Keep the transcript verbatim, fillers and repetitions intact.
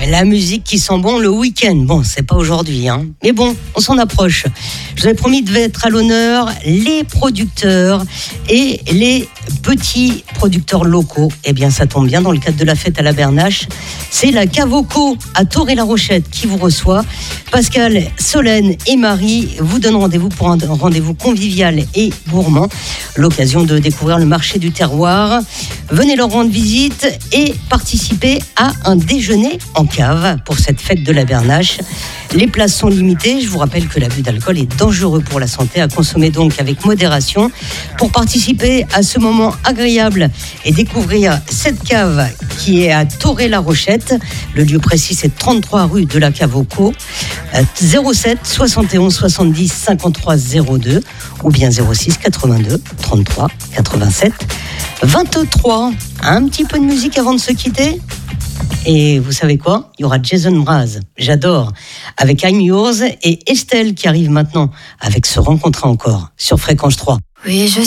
la musique qui sent bon le week-end. Bon, c'est pas aujourd'hui, hein. Mais bon, on s'en approche. Je vous avais promis, devait être à l'honneur les producteurs et les petits producteurs locaux. Eh bien, ça tombe bien, dans le cadre de la fête à la Bernache. C'est la Cavoco à Toré-la-Rochette qui vous reçoit. Pascal, Solène et Marie vous donnent rendez-vous pour un rendez-vous convivial et gourmand. L'occasion de découvrir le marché du terroir. Venez leur rendre visite et participer à un déjeuner en cave pour cette fête de la Bernache. Les places sont limitées. Je vous rappelle que l'abus d'alcool est dangereux pour la santé, à consommer donc avec modération. Pour participer à ce moment agréable et découvrir cette cave qui est à Toré-la-Rochette, le lieu précis c'est trente-trois rue de la Cavoco, zéro sept soixante et onze soixante-dix cinquante-trois zéro deux ou bien zéro six quatre-vingt-deux trente-trois quatre-vingt-sept vingt-trois. Un petit peu de musique avant de se quitter. Et vous savez quoi ? Il y aura Jason Mraz, j'adore, avec I'm Yours, et Estelle qui arrive maintenant avec Se rencontrer encore sur Fréquence trois. Oui, je